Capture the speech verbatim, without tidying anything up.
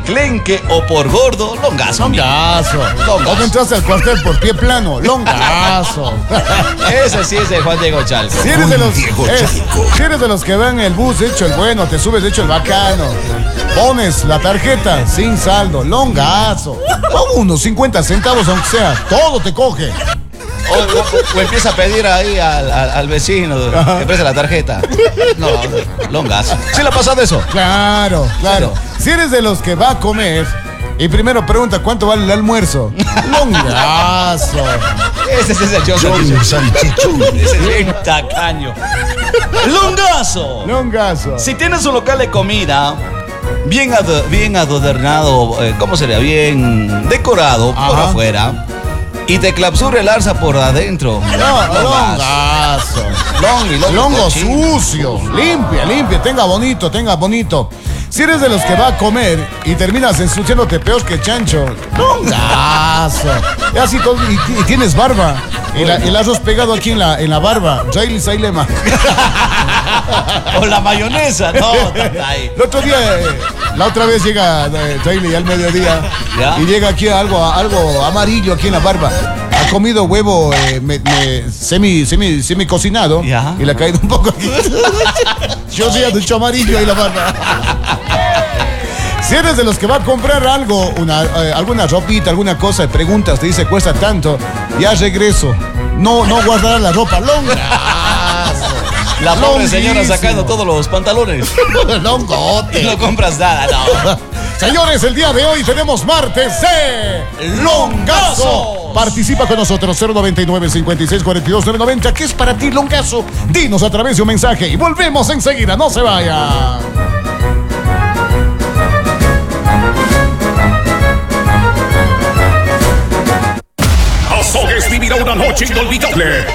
enclenque o por gordo, longazo. Longazo. Longazo. ¿Cómo entraste al cuartel por pie plano? Longazo. Ese sí es el Juan Diego Chalco. Si eres de los, Diego es- Chalco. si eres de los que van el bus hecho el bueno, te subes hecho el bacano, pones la tarjeta sin saldo, longazo. O unos cincuenta centavos, aunque sea, todo te coge. O, o- o empieza a pedir ahí al, al- al vecino que preste la tarjeta. No, longazo. ¿Sí le ha pasado eso? Claro, claro. Si eres de los que va a comer y primero pregunta cuánto vale el almuerzo, longazo. Ese sí es el John John Salchichón. Ese es bien tacaño. Longazo. Longazo. Si tienes un local de comida bien, ado- bien adornado, eh, ¿cómo sería? Bien decorado por Ajá. afuera y te clausura el arza por adentro. No, Longazo. longazo. Longi, longi, Longo cochino. sucio. Limpia, limpia, tenga bonito, tenga bonito. Si eres de los que va a comer y terminas ensuciándote peor que chancho, longazo. Y así todo, y, y tienes barba. Y la- el arroz pegado aquí en la, en la barba. Jaili Sailema. O la mayonesa, no, está ahí. El otro día, eh, la otra vez llega eh, Jaili al mediodía ¿Ya? y llega aquí algo, algo amarillo aquí en la barba. Ha comido huevo eh, me- me- semi, semi, semi cocinado ¿Ya? y le ha caído un poco aquí. Yo sí ando hecho amarillo ahí la barba. Si eres de los que va a comprar algo, una, eh, alguna ropita, alguna cosa, y preguntas, te dice cuesta tanto, ya regreso. No, no guardará la ropa longa. La pobre señora sacando todos los pantalones. Longote. Y no compras nada, no. Señores, el día de hoy tenemos martes de Longazo. Participa con nosotros cero noventa y nueve, cincuenta y seis, cuarenta y dos, nueve noventa. ¿Qué es para ti Longazo? Dinos a través de un mensaje y volvemos enseguida. No se vaya. Azogues vivirá una noche inolvidable.